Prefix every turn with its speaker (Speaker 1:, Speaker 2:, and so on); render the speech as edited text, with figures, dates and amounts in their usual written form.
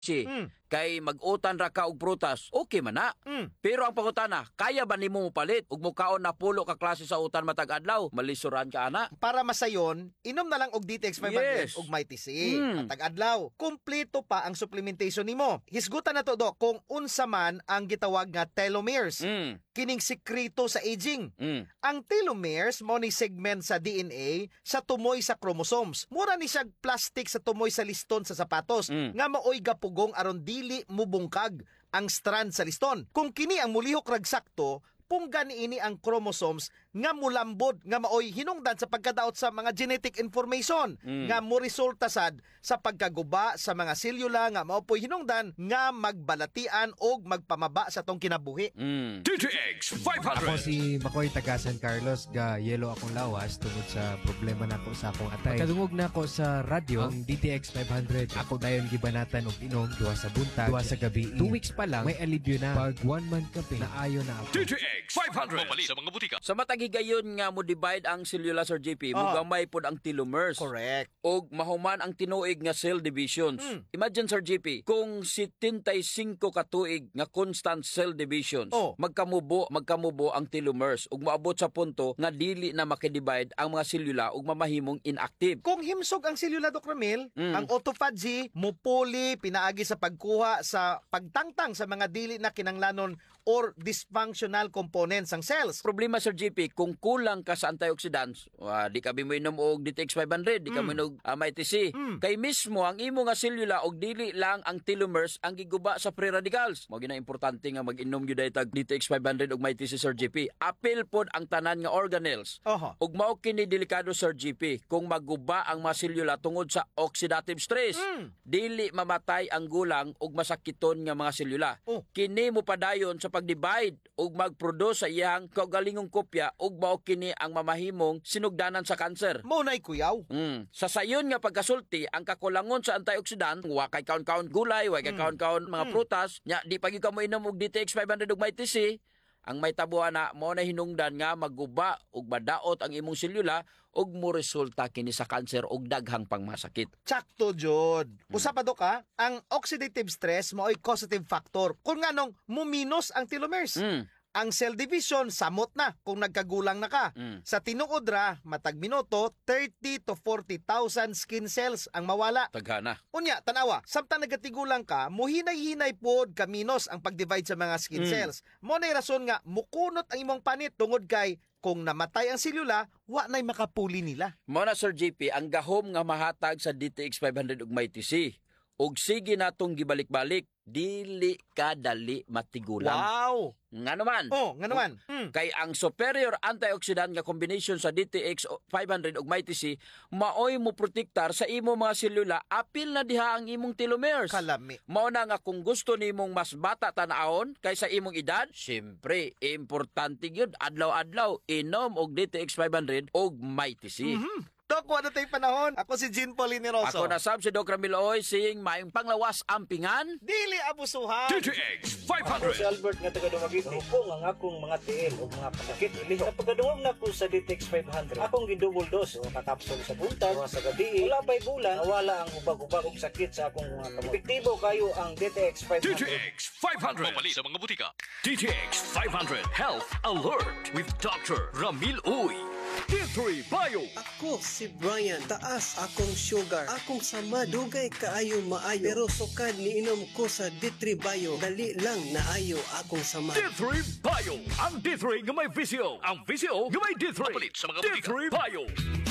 Speaker 1: Kay mag-utan ra ka og prutas, okay man na. Pero ang pangutana, kaya ba nimo palit ug mukaon na pulo ka klase sa utan matag adlaw? Malisuran ka ana.
Speaker 2: Para masayon, inom na lang og DTX 500
Speaker 1: Yes.
Speaker 2: ug Mighty C. Matag adlaw. Kumpleto pa ang supplementation nimo. Hisgutan na to do kung unsa man ang gitawag nga telomeres. Kining sekreto sa aging. Ang telomeres mo ni segment sa DNA sa tumoy sa chromosomes. Mura ni siya plastic sa tumoy sa liston sa sapatos nga maoy gapugong aron dili mubungkag ang strand sa liston. Kung kini ang mulihok rag sakto, pungga niini ang chromosomes nga mulambod nga maoy hinungdan sa pagkadaot sa mga genetic information nga mo resulta sad sa pagkaguba sa mga selula nga maopoy hinungdan nga magbalatian og magpamaba sa tong kinabuhi.
Speaker 3: DTX 500.
Speaker 4: Ako si Makoy taga San Carlos, ga yelo akong lawas tungod sa problema nako sa akong atay. Pagkadungog na ako sa radyo, ang DTX 500, ako dayon gibanatan og inom duwa sa buntag, duwa sa gabi. 2 weeks pa lang, may alibyo na. Pag 1 month kape, naayo na ako.
Speaker 3: DTX 500. Mabali sa mga butika.
Speaker 1: Sa matag higayon nga mo divide ang cellula, Sir JP, mugamay pod ang telomeres.
Speaker 2: Correct.
Speaker 1: Og mahuman ang tinuig nga cell divisions. Imagine, Sir JP, kung 75 ka tuig nga constant cell divisions, magkamubo ang telomeres ug maabot sa punto nga dili na makidivide ang mga selula ug mamahimong inactive.
Speaker 2: Kung himsog ang selula, Dr. Ramil, ang autophagy mupuli pinaagi sa pagkuha sa pagtangtang sa mga dili na kinanglanon or dysfunctional components ang cells.
Speaker 1: Problema, Sir JP, kung kulang ka sa antioxidants, di ka mo inom og DTX 500, di ka mo inom Mighty C. Kay mismo ang imo nga selula og dili lang ang telomeres ang giguba sa free radicals. Mao gina importante nga mag-inom gyud tag DTX 500 og Mighty C, Sir JP. Apil pod ang tanan nga organelles. Ug mao kini delikado, Sir JP, kung maguba ang mga selula tungod sa oxidative stress. Dili mamatay ang gulang ug masakiton nga mga selula. Kini mo padayon sa pag-divide ug mag-produce sa iyang kaugalingong kopya ug mao kini ang mamahimong sinugdanan sa kanser.
Speaker 2: Mao nay kuyaw.
Speaker 1: Sa sayon nga pagkasulti, ang kakulangon sa antioxidant, wa kay kaon-kaon gulay, wa kay kaon-kaon mga prutas, nya di pagi ka mo inom og DTX 500 ug Mighty C, ang may tabuhan na mo na hinungdan nga maguba ug madaot ang imong selula ug mo resulta kini sa kanser ug daghang pangmasakit.
Speaker 2: Tsakto, Jod. Usa pa do ka, ang oxidative stress mo'y causative factor. Kung nganong muminos ang telomeres. Ang cell division samot na kung nagkagulang na ka. Sa tinuod ra, matag minuto, 30 to 40,000 skin cells ang mawala.
Speaker 1: Taghana.
Speaker 2: Unya, tanawa, samtang nagatigulang ka, muhinay-hinay pod kaminos ang pag-divide sa mga skin cells. Mo nay rason nga mukunot ang imong panit tungod kay kung namatay ang selula, wa nay makapuli nila.
Speaker 1: Mao na, Sir JP, ang gahom nga mahatag sa DTX 500 ug Mighty C. Ug sige natong gibalik-balik, dili ka dali matigulang.
Speaker 2: Wow!
Speaker 1: Nga naman.
Speaker 2: Nga naman.
Speaker 1: Kay ang superior antioxidant nga combination sa DTX 500 ug Mighty C maoy mo protektar sa imo mga selula apil na diha ang imong telomeres.
Speaker 2: Kalami.
Speaker 1: Mao na nga kung gusto nimong mas bata tan-awon kaysa imong edad, syempre importante gyud adlaw-adlaw inom og DTX 500 ug Mighty C.
Speaker 2: Dok, wala tayong panahon. Ako si Jean Paulini Rosso.
Speaker 1: Ako na sab si Doc Ramil Oy, sing maayong panglawas ampingan.
Speaker 2: Dili abusuhan.
Speaker 3: DTX
Speaker 5: Ako si
Speaker 3: 500.
Speaker 5: Albert nga taga Dumaguete. Hupong ang akong mga tiil o mga pasakit. Sa pagkaduwag na po sa DTX 500, akong gidouble dose o kakapsol sa buntag o sa gabi. Wala pa'y bulan, nawala ang ubag-ubag o sakit sa akong mga kamot. Epektibo kayo ang DTX 500.
Speaker 3: DTX 500. Mabali sa mga butika. DTX 500 Health Alert with Dr. Ramil Uy. D3 Bio.
Speaker 6: Ako si Brian, taas akong sugar, akong sama, dugay kaayo maayo, pero sukad niinom ko sa D3 Bio, dali lang naayo akong sama.
Speaker 3: D3 Bio. Ang D3 nga may visyo. Ang visyo nga may D3. Mapalit sa mga butika. D3 Bio.